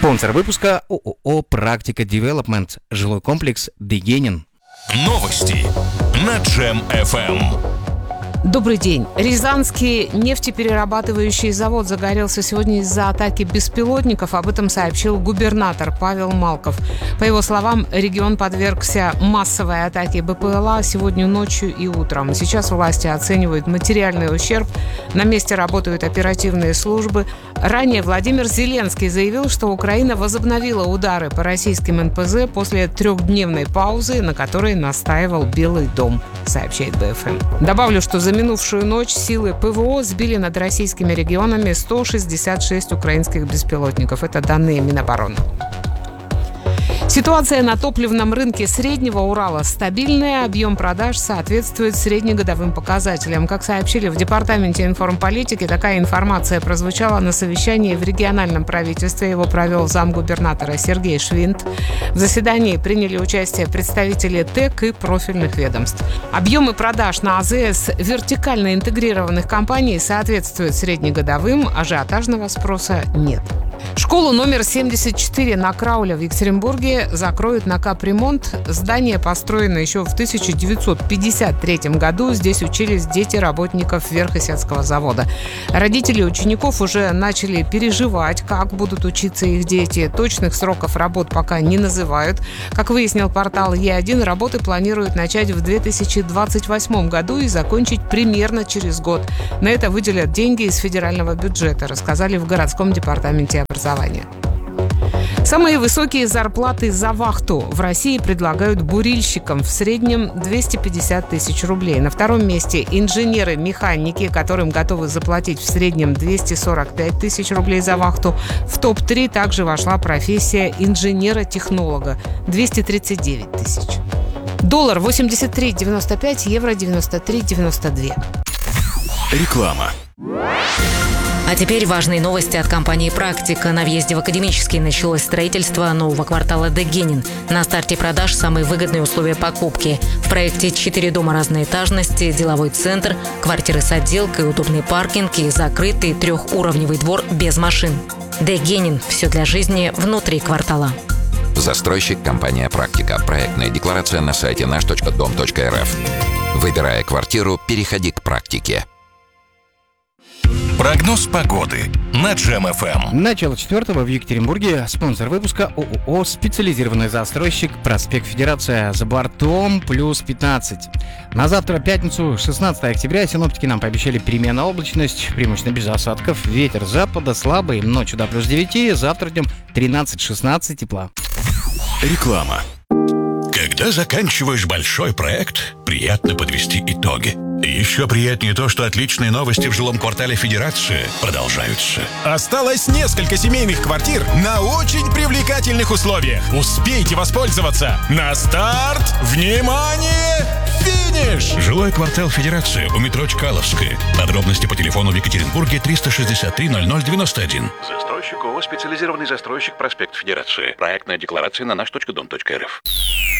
Спонсор выпуска ООО «Практика Девелопмент», жилой комплекс «Дегенин». Новости на Джем FM. Добрый день. Рязанский нефтеперерабатывающий завод загорелся сегодня из-за атаки беспилотников. Об этом сообщил губернатор Павел Малков. По его словам, регион подвергся массовой атаке БПЛА сегодня ночью и утром. Сейчас власти оценивают материальный ущерб. На месте работают оперативные службы. Ранее Владимир Зеленский заявил, что Украина возобновила удары по российским НПЗ после трехдневной паузы, на которой настаивал Белый дом, сообщает БФМ. Добавлю, что за минувшую ночь силы ПВО сбили над российскими регионами 166 украинских беспилотников. Это данные Минобороны. Ситуация на топливном рынке Среднего Урала стабильная, объем продаж соответствует среднегодовым показателям. Как сообщили в Департаменте информполитики, такая информация прозвучала на совещании в региональном правительстве. Его провел замгубернатора Сергей Швинт. В заседании приняли участие представители ТЭК и профильных ведомств. Объемы продаж на АЗС вертикально интегрированных компаний соответствуют среднегодовым, ажиотажного спроса нет. Школу номер 74 на Крауле в Екатеринбурге закроют на капремонт. Здание построено еще в 1953 году. Здесь учились дети работников Верхосецкого завода. Родители учеников уже начали переживать, как будут учиться их дети. Точных сроков работ пока не называют. Как выяснил портал Е1, работы планируют начать в 2028 году и закончить примерно через год. На это выделят деньги из федерального бюджета, рассказали в городском департаменте образования. Самые высокие зарплаты за вахту в России предлагают бурильщикам, в среднем 250 тысяч рублей. На втором месте инженеры-механики, которым готовы заплатить в среднем 245 тысяч рублей за вахту. В топ-3 также вошла профессия инженера-технолога – 239 тысяч. Доллар 83,95, евро 93,92. Реклама. А теперь важные новости от компании «Практика». На въезде в Академический началось строительство нового квартала «Дегенин». На старте продаж самые выгодные условия покупки. В проекте 4 дома разной этажности, деловой центр, квартиры с отделкой, удобный паркинг и закрытый трехуровневый двор без машин. «Дегенин» – все для жизни внутри квартала. Застройщик компания «Практика». Проектная декларация на сайте наш.дом.рф. Выбирая квартиру, переходи к «Практике». Прогноз погоды на Джем FM. Начало 4-го в Екатеринбурге. Спонсор выпуска ООО «Специализированный застройщик», проспект Федерация, за бортом плюс 15. На завтра, пятницу, 16 октября, синоптики нам пообещали переменную облачность, преимущественно без осадков, ветер с запада слабый, ночью до плюс 9, завтра днем 13-16 тепла. Реклама. Когда заканчиваешь большой проект, приятно подвести итоги. Еще приятнее то, что отличные новости в жилом квартале Федерации продолжаются. Осталось несколько семейных квартир на очень привлекательных условиях. Успейте воспользоваться. На старт! Внимание! Финиш! Жилой квартал Федерации у метро Чкаловская. Подробности по телефону в Екатеринбурге 363 0091. Застройщик ООО «Специализированный застройщик», проспект Федерации. Проектная декларация на наш.дом.рф.